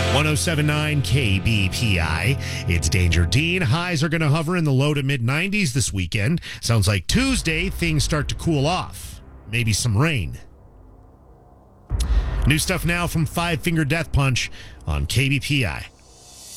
1079 KBPI. It's Danger Dean. Highs are going to hover in the low to mid 90s this weekend. Sounds like Tuesday, things start to cool off. Maybe some rain. New stuff now from Five Finger Death Punch on KBPI.